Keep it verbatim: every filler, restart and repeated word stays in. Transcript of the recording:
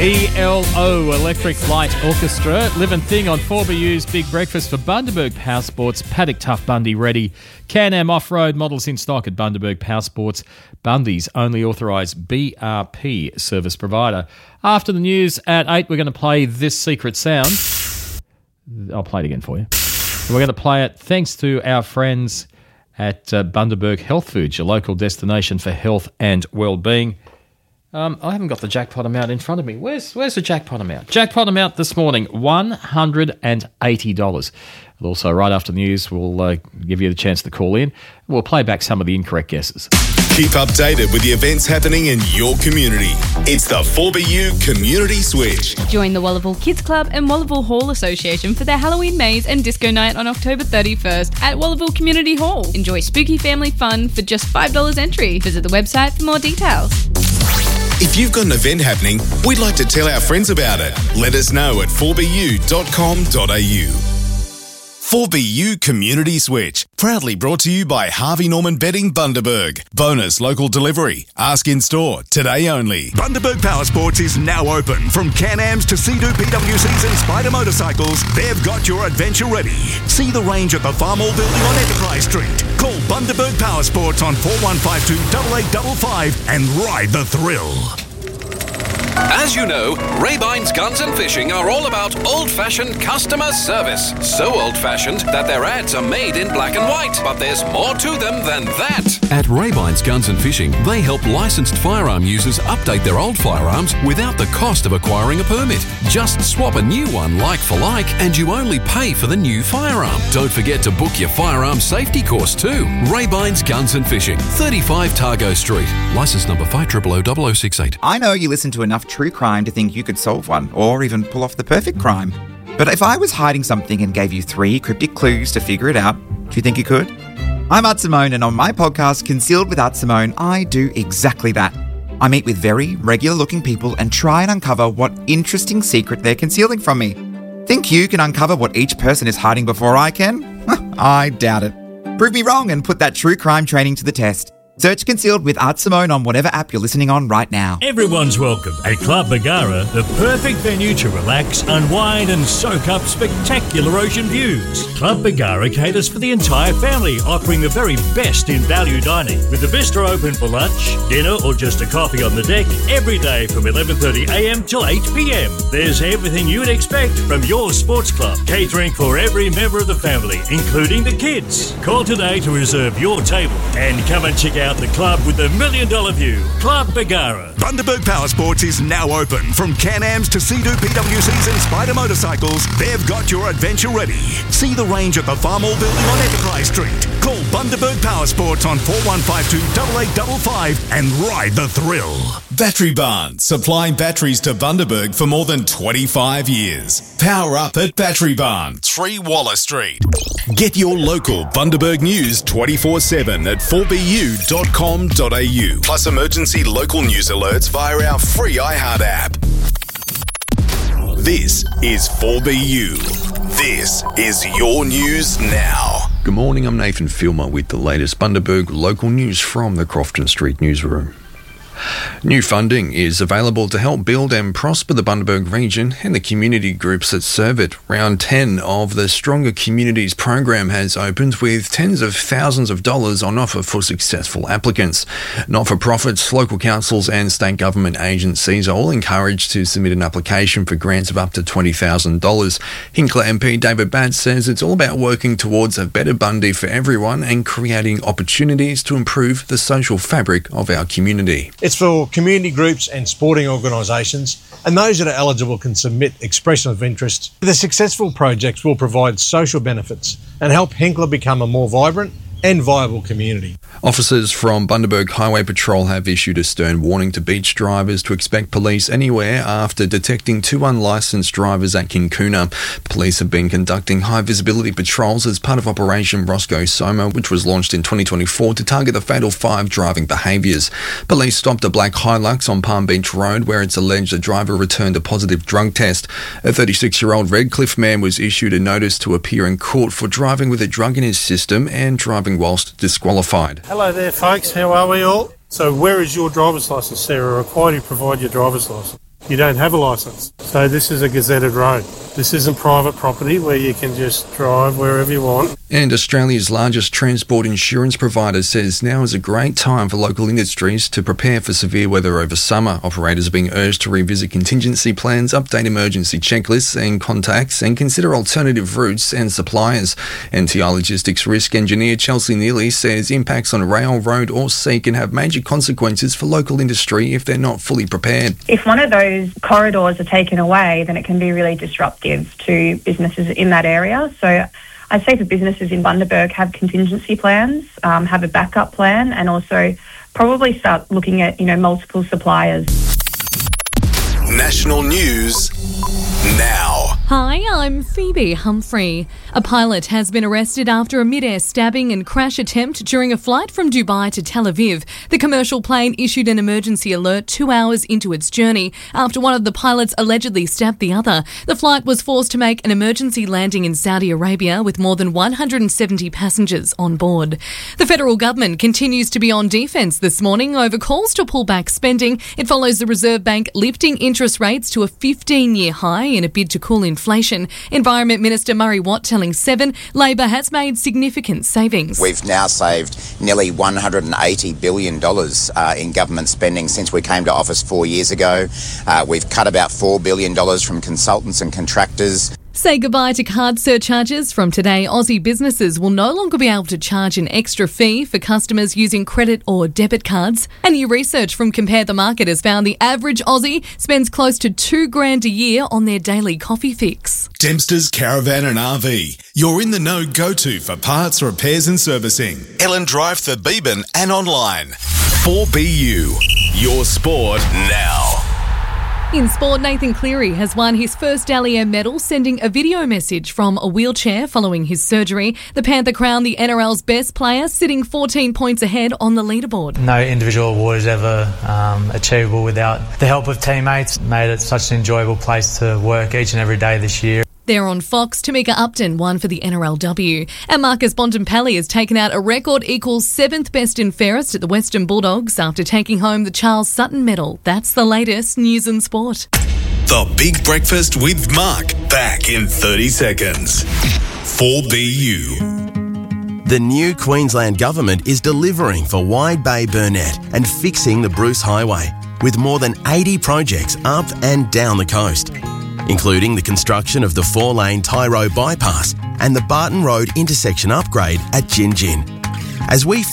E L O, Electric Light Orchestra, Live and Thing on four B U's Big Breakfast for Bundaberg Power Sports. Paddock Tough Bundy ready. Can-Am off-road models in stock at Bundaberg Power Sports. Bundy's only authorised B R P service provider. After the news at eight, we're going to play this secret sound. I'll play it again for you. We're going to play it thanks to our friends at uh, Bundaberg Health Foods, your local destination for health and well-being. Um, I haven't got the jackpot amount in front of me. Where's where's the jackpot amount? Jackpot amount this morning, one hundred eighty dollars. And also, right after the news, we'll uh, give you the chance to call in. We'll play back some of the incorrect guesses. Keep updated with the events happening in your community. It's the four B U Community Switch. Join the Wallaville Kids Club and Wallaville Hall Association for their Halloween maze and disco night on October thirty-first at Wallaville Community Hall. Enjoy spooky family fun for just five dollars entry. Visit the website for more details. If you've got an event happening, we'd like to tell our friends about it. Let us know at four b u dot com dot a u. four B U Community Switch, proudly brought to you by Harvey Norman Bedding Bundaberg. Bonus local delivery. Ask in store today only. Bundaberg Power Sports is now open. From Can-Ams to Sea-Doo P W Cs and Spider motorcycles, they've got your adventure ready. See the range at the Farmall building on Enterprise Street. Call Bundaberg Power Sports on four one five two, eight eight five five and ride the thrill. As you know, Raybine's Guns and Fishing are all about old-fashioned customer service. So old-fashioned that their ads are made in black and white. But there's more to them than that. At Raybine's Guns and Fishing, they help licensed firearm users update their old firearms without the cost of acquiring a permit. Just swap a new one like for like and you only pay for the new firearm. Don't forget to book your firearm safety course too. Raybine's Guns and Fishing, thirty-five Targo Street. Licence number five zero zero zero zero six eight. I know you listen to enough true crime to think you could solve one, or even pull off the perfect crime. But if I was hiding something and gave you three cryptic clues to figure it out, do you think you could? I'm Art Simone, and on my podcast, Concealed with Art Simone, I do exactly that. I meet with very regular-looking people and try and uncover what interesting secret they're concealing from me. Think you can uncover what each person is hiding before I can? I doubt it. Prove me wrong and put that true crime training to the test. Search Concealed with Art Simone on whatever app you're listening on right now. Everyone's welcome at Club Bargara, the perfect venue to relax, unwind and soak up spectacular ocean views. Club Bargara caters for the entire family, offering the very best in value dining. With the bistro open for lunch, dinner or just a coffee on the deck every day from eleven thirty a m till eight p m. There's everything you'd expect from your sports club, catering for every member of the family, including the kids. Call today to reserve your table and come and check out the club with the million dollar view, Club Bargara. Bundaberg Power Sports is now open. From Can-Ams to Sea-Doo P W Cs and Spider motorcycles, they've got your adventure ready. See the range at the Farmall building on Enterprise Street. Call Bundaberg Power Sports on four one five two, eight eight five five and ride the thrill. Battery Barn, supplying batteries to Bundaberg for more than twenty-five years. Power up at Battery Barn, three Waller Street. Get your local Bundaberg news twenty-four seven at four b u dot com dot a u. Plus emergency local news alerts via our free iHeart app. This is four B U. This is your news now. Good morning, I'm Nathan Filmer with the latest Bundaberg local news from the Crofton Street newsroom. New funding is available to help build and prosper the Bundaberg region and the community groups that serve it. Round ten of the Stronger Communities program has opened with tens of thousands of dollars on offer for successful applicants. Not-for-profits, local councils and state government agencies are all encouraged to submit an application for grants of up to twenty thousand dollars. Hinkler M P David Batts says it's all about working towards a better Bundy for everyone and creating opportunities to improve the social fabric of our community. It's for community groups and sporting organisations, and those that are eligible can submit expression of interest. The successful projects will provide social benefits and help Hinkler become a more vibrant and viable community. Officers from Bundaberg Highway Patrol have issued a stern warning to beach drivers to expect police anywhere after detecting two unlicensed drivers at Kinkuna. Police have been conducting high-visibility patrols as part of Operation Roscoe Soma, which was launched in twenty twenty-four to target the fatal five driving behaviours. Police stopped a black Hilux on Palm Beach Road where it's alleged the driver returned a positive drug test. A thirty-six-year-old Redcliffe man was issued a notice to appear in court for driving with a drug in his system and driving whilst disqualified. Hello there folks, how are we all? So where is your driver's licence, Sarah? Required to provide your driver's licence. you don't have a licence. So this is a gazetted road. This isn't private property where you can just drive wherever you want. And Australia's largest transport insurance provider says now is a great time for local industries to prepare for severe weather over summer. Operators are being urged to revisit contingency plans, update emergency checklists and contacts, and consider alternative routes and suppliers. N T I Logistics Risk Engineer Chelsea Neely says impacts on rail, road or sea can have major consequences for local industry if they're not fully prepared. If one of those corridors are taken away, then it can be really disruptive to businesses in that area. So I'd say for businesses in Bundaberg, have contingency plans, um, have a backup plan, and also probably start looking at, you know, multiple suppliers. National news now. Hi, I'm Phoebe Humphrey. A pilot has been arrested after a mid-air stabbing and crash attempt during a flight from Dubai to Tel Aviv. The commercial plane issued an emergency alert two hours into its journey after one of the pilots allegedly stabbed the other. The flight was forced to make an emergency landing in Saudi Arabia with more than one hundred seventy passengers on board. The federal government continues to be on defence this morning over calls to pull back spending. It follows the Reserve Bank lifting interest rates to a fifteen-year high in a bid to cool inflation. Environment Minister Murray Watt telling Seven Labor has made significant savings. We've now saved nearly one hundred eighty billion dollars uh, in government spending since we came to office four years ago. Uh, we've cut about four billion dollars from consultants and contractors. Say goodbye to card surcharges. From today, Aussie businesses will no longer be able to charge an extra fee for customers using credit or debit cards. And new research from Compare the Market has found the average Aussie spends close to two grand a year on their daily coffee fix. Dempster's Caravan and R V. You're in the know go-to for parts, repairs and servicing. Ellen Drive for Beeban and online. four B U. Your sport now. In sport, Nathan Cleary has won his first Dally M medal, sending a video message from a wheelchair following his surgery. The Panther crowned the N R L's best player, sitting fourteen points ahead on the leaderboard. No individual award is ever um, achievable without the help of teammates. Made it such an enjoyable place to work each and every day this year. There on Fox, Tamika Upton won for the N R L W. And Marcus Bontempelli has taken out a record equals seventh best and fairest at the Western Bulldogs after taking home the Charles Sutton medal. That's the latest news and sport. The Big Breakfast with Mark. Back in thirty seconds. four B U. The new Queensland Government is delivering for Wide Bay Burnett and fixing the Bruce Highway with more than eighty projects up and down the coast, including the construction of the four-lane Tyro bypass and the Barton Road intersection upgrade at Gin Gin. As we